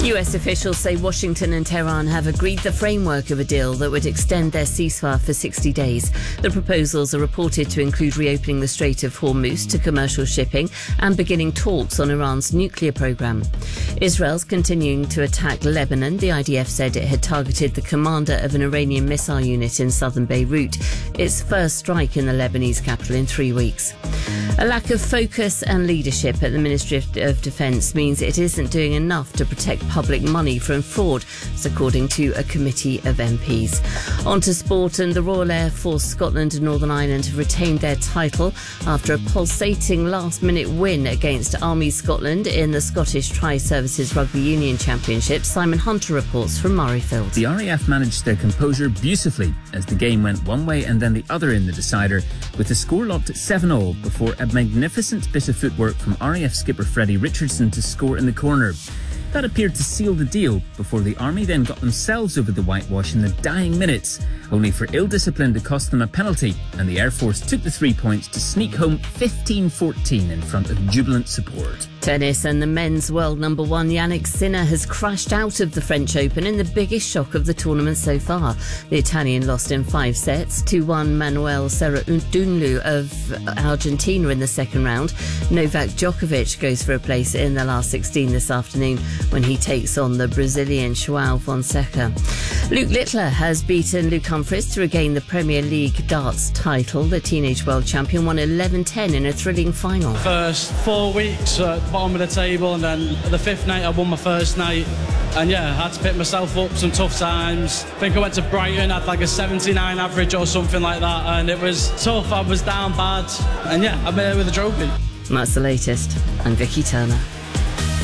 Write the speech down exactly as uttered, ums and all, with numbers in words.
U S officials say Washington and Tehran have agreed the framework of a deal that would extend their ceasefire for sixty days. The proposals are reported to include reopening the Strait of Hormuz to commercial shipping and beginning talks on Iran's nuclear program. Israel's continuing to attack Lebanon. The I D F said it had targeted the commander of an Iranian missile unit in southern Beirut, its first strike in the Lebanese capital in three weeks. A lack of focus and leadership at the Ministry of Defence means it isn't doing enough to protect public money from fraud, according to a committee of M Ps. On to sport, and the Royal Air Force Scotland and Northern Ireland have retained their title after a pulsating last-minute win against Army Scotland in the Scottish Tri-Services Rugby Union Championship. Simon Hunter reports from Murrayfield. The R A F managed their composure beautifully as the game went one way and then the other in the decider, with the score locked at seven all before a magnificent bit of footwork from R A F skipper Freddie Richardson to score in the corner. That appeared to seal the deal before the Army then got themselves over the whitewash in the dying minutes, only for ill discipline to cost them a penalty, and the Air Force took the three points to sneak home fifteen fourteen in front of jubilant support. Tennis, and the men's world number one Yannick Sinner has crashed out of the French Open in the biggest shock of the tournament so far. The Italian lost in five sets to one Manuel Serra-Dunlu of Argentina in the second round. Novak Djokovic goes for a place in the last sixteen this afternoon when he takes on the Brazilian João Fonseca. Luke Littler has beaten Luke Humphries to regain the Premier League darts title. The teenage world champion won eleven ten in a thrilling final. First four weeks at the bottom of the table, and then the fifth night I won my first night. And yeah, I had to pick myself up some tough times. I think I went to Brighton, had like a seventy-nine average or something like that, and it was tough. I was down bad, and yeah, I'm here with a trophy. That's the latest. I'm Vicky Turner.